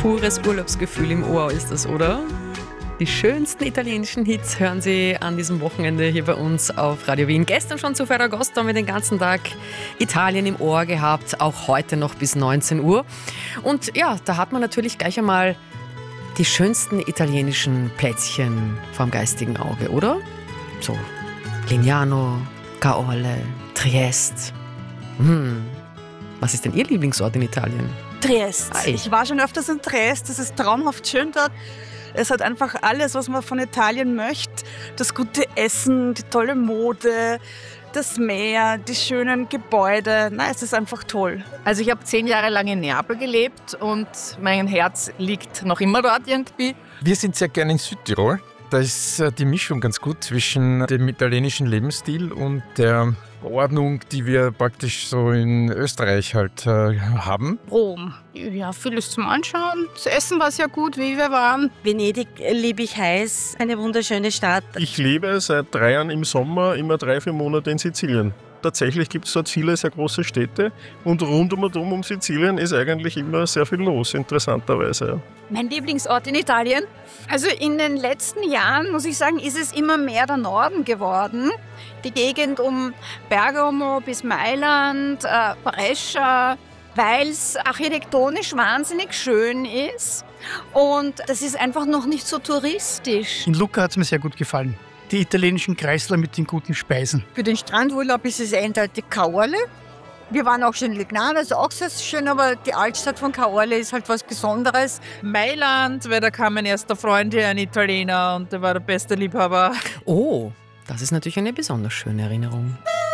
pures Urlaubsgefühl im Ohr ist das, oder? Die schönsten italienischen Hits hören Sie an diesem Wochenende hier bei uns auf Radio Wien. Gestern schon zu Ferragosto haben wir den ganzen Tag Italien im Ohr gehabt, auch heute noch bis 19 Uhr. Und ja, da hat man natürlich gleich einmal die schönsten italienischen Plätzchen vom geistigen Auge, oder? So Lignano, Caorle, Trieste. Was ist denn Ihr Lieblingsort in Italien? Trieste. Ei. Ich war schon öfters in Trieste, es ist traumhaft schön dort. Es hat einfach alles, was man von Italien möchte. Das gute Essen, die tolle Mode, das Meer, die schönen Gebäude. Nein, es ist einfach toll. Also ich habe 10 Jahre lang in Neapel gelebt und mein Herz liegt noch immer dort irgendwie. Wir sind sehr gerne in Südtirol. Da ist die Mischung ganz gut zwischen dem italienischen Lebensstil und der Ordnung, die wir praktisch so in Österreich halt haben. Rom. Ja, vieles zum Anschauen. Das Essen war sehr gut, wie wir waren. Venedig liebe ich heiß, eine wunderschöne Stadt. Ich lebe seit 3 Jahren im Sommer immer 3-4 Monate in Sizilien. Tatsächlich gibt es dort viele sehr große Städte und rund um Sizilien ist eigentlich immer sehr viel los, interessanterweise. Ja. Mein Lieblingsort in Italien? Also in den letzten Jahren, muss ich sagen, ist es immer mehr der Norden geworden. Die Gegend um Bergamo bis Mailand, Brescia, weil es architektonisch wahnsinnig schön ist und das ist einfach noch nicht so touristisch. In Lucca hat es mir sehr gut gefallen. Die italienischen Kreisler mit den guten Speisen. Für den Strandurlaub ist es eindeutig Caorle. Wir waren auch schon in Lignano, also auch sehr schön, aber die Altstadt von Caorle ist halt was Besonderes. Mailand, weil da kam mein erster Freund hier, ein Italiener, und der war der beste Liebhaber. Oh, das ist natürlich eine besonders schöne Erinnerung.